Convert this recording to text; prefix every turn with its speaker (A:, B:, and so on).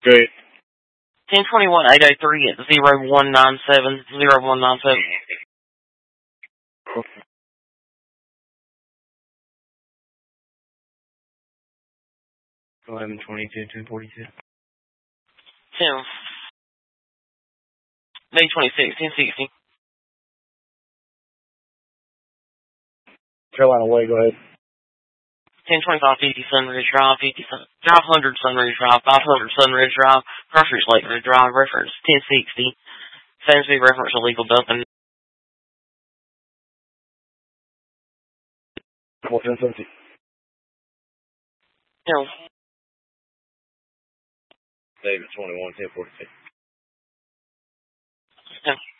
A: Great.
B: 1021-803 at 0197, 0197.
A: Okay.
C: $11.22, $2.42.
B: May 26, 1060.
A: Carolina Way, go ahead.
B: 1025-50 Sunridge Drive, 500 Sunridge Drive, 500 Sunridge Drive, Cartridge Lake Ridge Drive, reference 1060. Samsby reference illegal dumping.
A: 1070.
C: David 21, 1042.